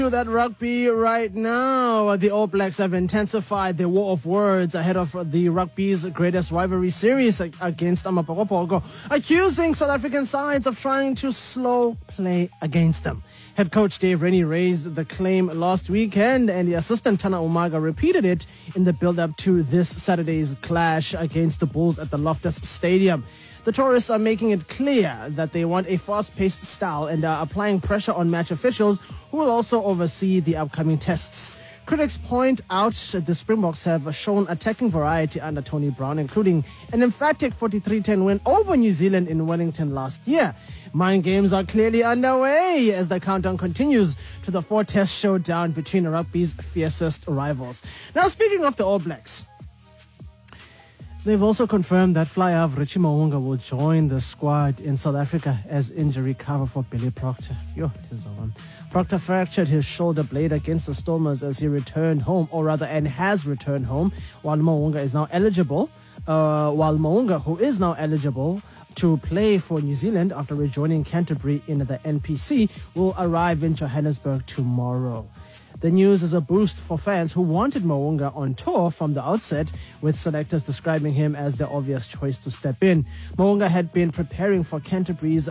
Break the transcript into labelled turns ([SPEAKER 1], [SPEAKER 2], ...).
[SPEAKER 1] To that rugby right now, the All Blacks have intensified their war of words ahead of the rugby's greatest rivalry series against Amapogopogo, accusing South African sides of trying to slow play against them. Head coach Dave Rennie raised the claim last weekend, and the assistant Tana Umaga repeated it in the build-up to this Saturday's clash against the Bulls at the Loftus Stadium. The tourists are making it clear that they want a fast-paced style and are applying pressure on match officials who will also oversee the upcoming tests. Critics point out that the Springboks have shown attacking variety under Tony Brown, including an emphatic 43-10 win over New Zealand in Wellington last year. Mind games are clearly underway as the countdown continues to the four-test showdown between rugby's fiercest rivals. Now, speaking of the All Blacks, they've also confirmed that fly-half Richie Mo'unga will join the squad in South Africa as injury cover for Billy Proctor. Proctor fractured his shoulder blade against the Stormers as he returned home, and has returned home, while Mo'unga, who is now eligible to play for New Zealand after rejoining Canterbury in the NPC, will arrive in Johannesburg tomorrow. The news is a boost for fans who wanted Mo'unga on tour from the outset, with selectors describing him as the obvious choice to step in. Mo'unga had been preparing for Canterbury's